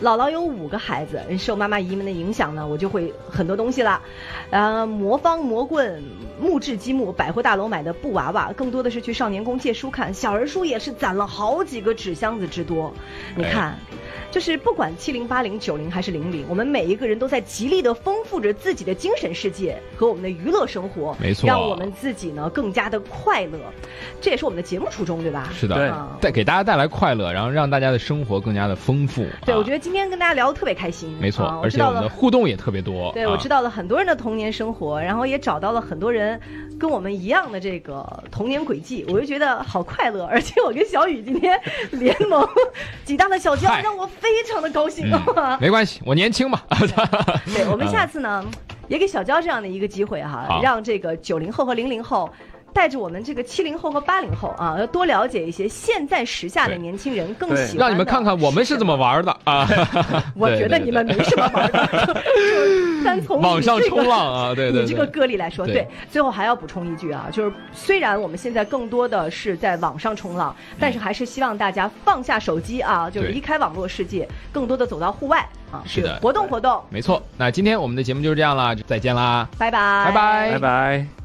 姥姥有5个孩子，受妈妈移民的影响呢，我就会很多东西了，魔方、魔棍、木质积木，百货大楼买的布娃娃，更多的是去少年宫借书看，小人书也是攒了好几个纸箱子之多。你看，就是不管70、80、90还是00，我们每一个人都在极力的丰富着自己的精神世界和我们的娱乐生活， 没错， 让我们自己呢更加的快乐，这也是我们的节目初衷，对吧？ 是的，给大家带来快乐，然后让大家的生活更加的丰富。 对，我觉得今天跟大家聊得特别开心， 没错，而且我们的互动也特别多。 对，我知道了很多人的童年生活，然后也找到了很多人跟我们一样的这个童年轨迹，我就觉得好快乐。而且我跟小雨今天联盟挤大了小江，让我非常的高兴。 没关系，我年轻嘛。 对，我们下次呢也给小娇这样的一个机会哈，让这个90后和00后带着我们这个70后和80后啊，要多了解一些现在时下的年轻人更喜欢的， 让你们看看我们是怎么玩的啊！ 我觉得你们没什么玩的，就单从网上冲浪啊，对， 你这个个例来说，对。最后还要补充一句啊，就是虽然我们现在更多的是在网上冲浪，但是还是希望大家放下手机啊，就离开网络世界，更多的走到户外啊， 是的， 活动活动。 没错，那今天我们的节目就是这样了，再见啦， 拜拜， 拜拜。